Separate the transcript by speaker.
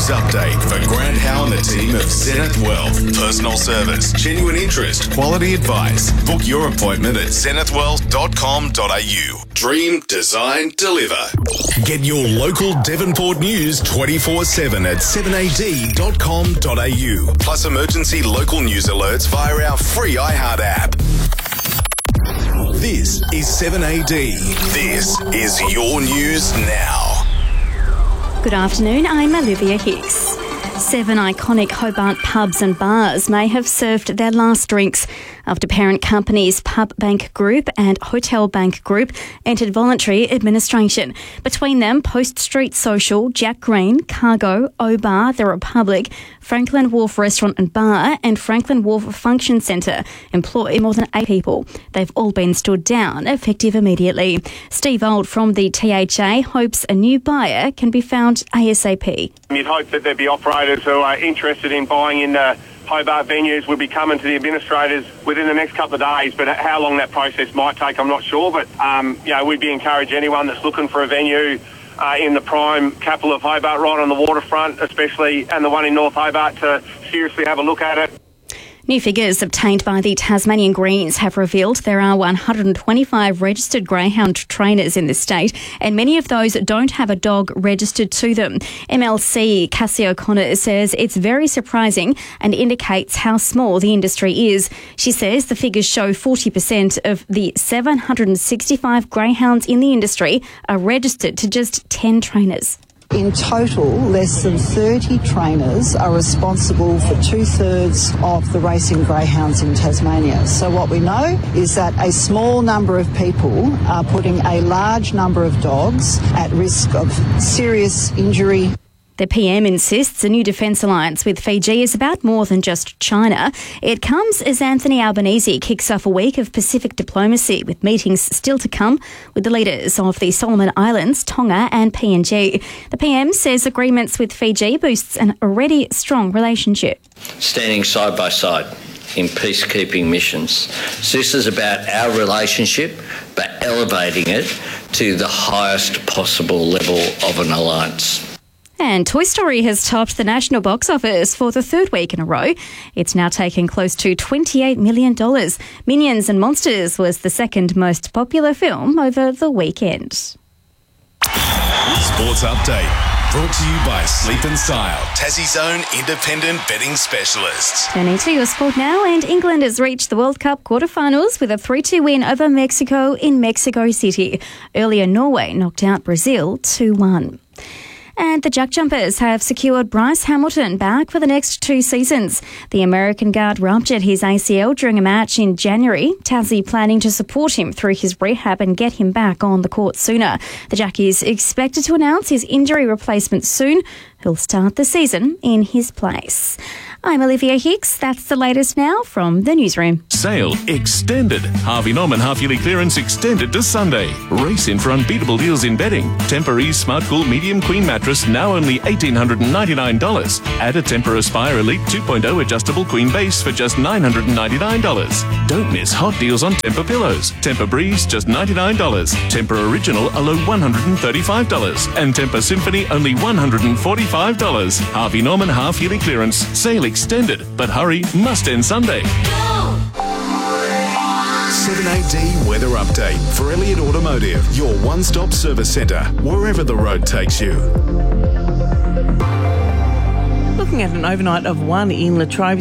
Speaker 1: News update for Grant Howe and the team of Zenith Wealth. Personal service, genuine interest, quality advice. Book your appointment at zenithwealth.com.au. Dream, design, deliver. Get your local Devonport news 24/7 at 7ad.com.au. Plus emergency local news alerts via our free iHeart app. This is 7AD. This is your news now.
Speaker 2: Good afternoon, I'm Olivia Hicks. 7 iconic Hobart pubs and bars may have served their last drinks after parent companies Pub Bank Group and Hotel Bank Group entered voluntary administration. Between them, Post Street Social, Jack Green, Cargo, O-Bar, The Republic, Franklin Wharf Restaurant and Bar and Franklin Wharf Function Centre employ more than 8 people. They've all been stood down, effective immediately. Steve Old from the THA hopes a new buyer can be found ASAP.
Speaker 3: You'd hope that there'd be operators who are interested in buying into Hobart venues would be coming to the administrators within the next couple of days, but how long that process might take, I'm not sure. But, we'd be encouraging anyone that's looking for a venue in the prime capital of Hobart, right on the waterfront especially, and the one in North Hobart, to seriously have a look at it.
Speaker 2: New figures obtained by the Tasmanian Greens have revealed there are 125 registered greyhound trainers in the state, and many of those don't have a dog registered to them. MLC Cassie O'Connor says it's very surprising and indicates how small the industry is. She says the figures show 40% of the 765 greyhounds in the industry are registered to just 10 trainers.
Speaker 4: In total, less than 30 trainers are responsible for 2/3 of the racing greyhounds in Tasmania. So what we know is that a small number of people are putting a large number of dogs at risk of serious injury.
Speaker 2: The PM insists a new defence alliance with Fiji is about more than just China. It comes as Anthony Albanese kicks off a week of Pacific diplomacy, with meetings still to come with the leaders of the Solomon Islands, Tonga and PNG. The PM says agreements with Fiji boosts an already strong relationship.
Speaker 5: Standing side by side in peacekeeping missions. So this is about our relationship, but elevating it to the highest possible level of an alliance.
Speaker 2: And Toy Story has topped the national box office for the 3rd week in a row. It's now taken close to $28 million. Minions and Monsters was the second most popular film over the weekend.
Speaker 1: Sports update. Brought to you by Sleep and Style, Tassie's own independent betting specialists.
Speaker 2: Turning to your sport now, and England has reached the World Cup quarterfinals with a 3-2 win over Mexico in Mexico City. Earlier, Norway knocked out Brazil 2-1. And the Jack Jumpers have secured Bryce Hamilton back for the next 2 seasons. The American guard ruptured his ACL during a match in January. Tassie planning to support him through his rehab and get him back on the court sooner. The Jack is expected to announce his injury replacement soon, who'll start the season in his place. I'm Olivia Hicks. That's the latest now from the newsroom.
Speaker 6: Sale extended. Harvey Norman half-yearly clearance extended to Sunday. Race in for unbeatable deals in bedding. Tempur Smart Cool Medium Queen Mattress now only $1,899. Add a Tempur Aspire Elite 2.0 adjustable queen base for just $999. Don't miss hot deals on Tempur pillows. Tempur Breeze just $99. Tempur Original a low $135. And Tempur Symphony only $145. Harvey Norman half-yearly clearance. Sale extended, but hurry, must end Sunday.
Speaker 1: 7AD Weather Update for Elliott Automotive, your one-stop service centre, wherever the road takes you.
Speaker 7: Looking at an overnight of 1 in Latrobe.